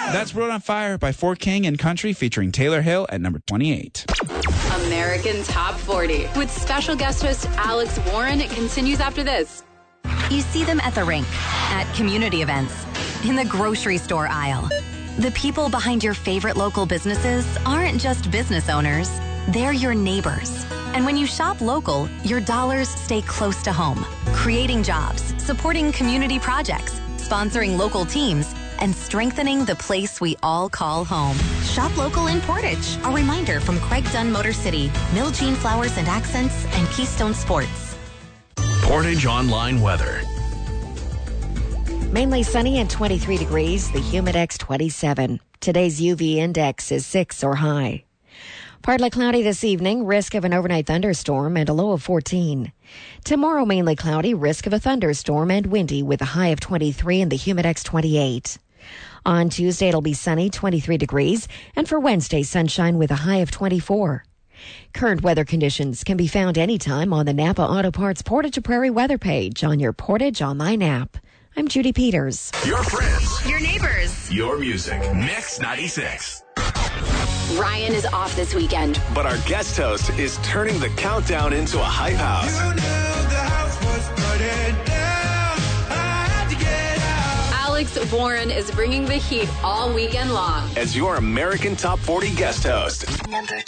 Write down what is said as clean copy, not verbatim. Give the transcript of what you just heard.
That's Road on Fire by Fort King and Country featuring Taylor Hill at number 28. American Top 40 with special guest host Alex Warren continues after this. You see them at the rink, at community events, in the grocery store aisle. The people behind your favorite local businesses aren't just business owners, they're your neighbors. And when you shop local, your dollars stay close to home, creating jobs, supporting community projects, sponsoring local teams, and strengthening the place we all call home. Shop local in Portage. A reminder from Craig Dunn Motor City, Miljean Flowers and Accents, and Keystone Sports. Portage Online weather. Mainly sunny and 23 degrees, the Humidex 27. Today's UV index is 6 or high. Partly cloudy this evening, risk of an overnight thunderstorm and a low of 14. Tomorrow mainly cloudy, risk of a thunderstorm and windy with a high of 23 and the Humidex 28. On Tuesday, it'll be sunny, 23 degrees, and for Wednesday, sunshine with a high of 24. Current weather conditions can be found anytime on the Napa Auto Parts Portage to Prairie weather page on your Portage Online app. I'm Judy Peters. Your friends. Your neighbors. Your music. Mix 96. Ryan is off this weekend. But our guest host is turning the countdown into a hype house. You knew the house was burning down. I had to get out. Alex Warren is bringing the heat all weekend long. As your American Top 40 guest host. Number